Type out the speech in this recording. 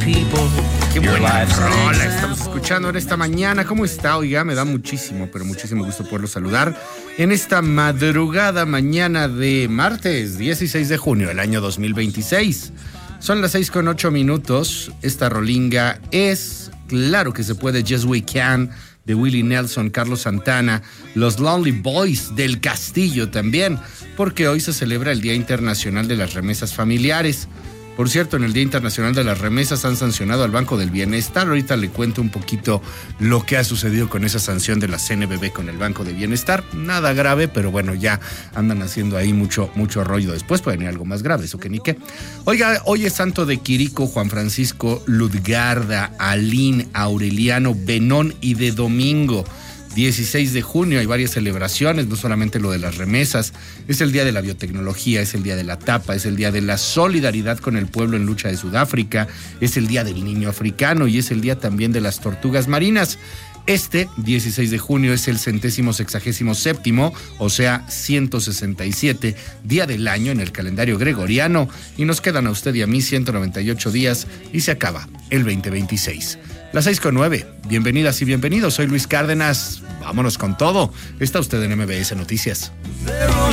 Qué buena rola estamos escuchando en esta mañana. ¿Cómo está? Oiga, me da muchísimo, pero muchísimo gusto poderlo saludar en esta madrugada mañana de martes 16 de junio del año 2026. Son las 6:08. Esta rolinga es Claro que se puede, Yes We Can, de Willie Nelson, Carlos Santana, los Lonely Boys del Castillo también, porque hoy se celebra el Día Internacional de las Remesas Familiares. Por cierto, en el Día Internacional de las Remesas han sancionado al Banco del Bienestar. Ahorita le cuento un poquito lo que ha sucedido con esa sanción de la CNBB con el Banco de Bienestar. Nada grave, pero bueno, ya andan haciendo ahí mucho rollo. Después puede venir algo más grave, eso que ni qué. Oiga, hoy es santo de Quirico, Juan Francisco, Ludgarda, Alín, Aureliano, Benón y de Domingo. 16 de junio hay varias celebraciones, no solamente lo de las remesas, es el día de la biotecnología, es el día de la tapa, es el día de la solidaridad con el pueblo en lucha de Sudáfrica, es el día del niño africano y es el día también de las tortugas marinas. Este 16 de junio es el 167º, o sea, 167 día del año en el calendario gregoriano, y nos quedan a usted y a mí 198 días y se acaba el 2026. Las 6:09. Bienvenidas y bienvenidos. Soy Luis Cárdenas. Vámonos con todo. Está usted en MBS Noticias.